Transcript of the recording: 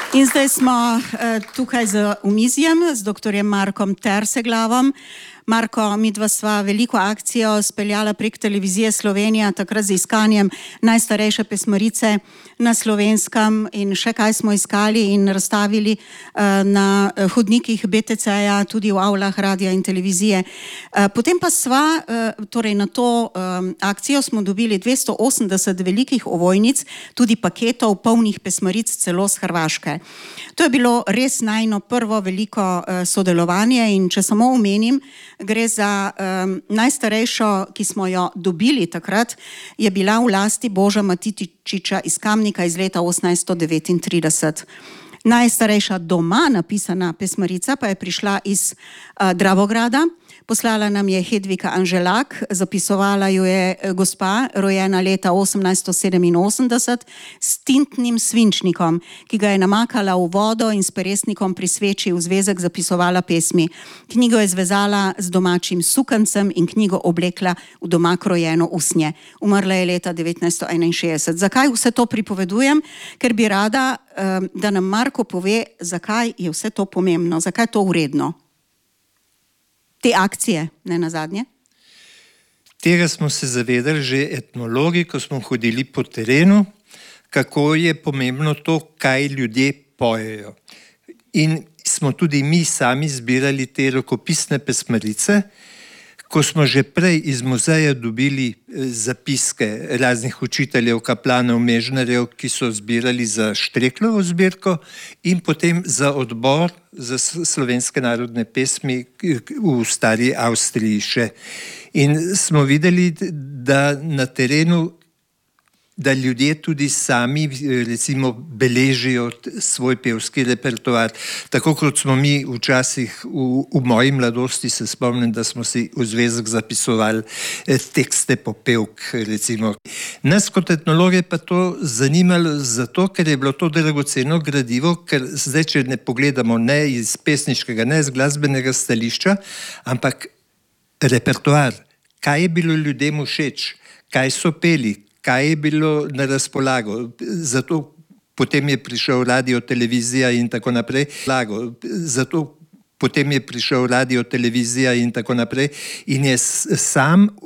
In zdaj smo tukaj z omizjem, z doktorjem Markom Terseglavom. Marko, midva sva veliko akcijo speljala prek Televizije Slovenija, takrat z iskanjem najstarejše pesmarice na Slovenskem in še kaj smo iskali in razstavili na hodnikih BTC-ja, tudi v avlah radia in televizije. Potem pa sva, torej na to akcijo smo dobili 280 velikih ovojnic, tudi paketov polnih pesmaric celo z Hrvaške. To je bilo res najino prvo veliko sodelovanje in če samo omenim, gre za najstarejšo, ki smo jo dobili takrat, je bila v lasti Boža Matitičiča iz Kamnika iz leta 1839. Najstarejša doma napisana pesmarica pa je prišla iz Dravograda. Poslala nam je Hedvika Anželak, zapisovala jo je gospa, rojena leta 1887, s tintnim svinčnikom, ki ga je namakala v vodo in s peresnikom pri sveči v zvezek zapisovala pesmi. Knjigo je zvezala z domačim sukancem in knjigo oblekla v doma krojeno usnje. Umrla je leta 1961. Zakaj vse to pripovedujem? Ker bi rada, da nam Marko pove, zakaj je vse to pomembno, zakaj je to vredno. Te akcije, ne nazadnje? Tega smo se zavedali že etnologi, ko smo hodili po terenu, kako je pomembno to, kaj ljudje pojejo. In smo tudi mi sami zbirali te rokopisne pesmarice, ko smo že prej iz muzeja dobili zapiske raznih učiteljev, kaplanov, mežnarjev, ki so zbirali za Štreklovo zbirko in potem za odbor za slovenske narodne pesmi v stari Avstriji še. In smo videli, da na terenu, da ljudje tudi sami recimo beležijo svoj pevski repertoar. Tako kot smo mi včasih v moji mladosti se spomnim, da smo si v zvezek zapisovali tekste popevk recimo. Nas kot etnologe pa to zanimalo zato, ker je bilo to dragoceno gradivo, ker zdaj, če ne pogledamo ne iz pesniškega, ne iz glasbenega stališča, ampak repertoar. Kaj je bilo ljudem všeč? Kaj so peli? Kaj je bilo na razpolago? Zato potem je prišel radio, televizija in tako naprej. Zato potem je prišel radio, televizija in tako naprej. In je sam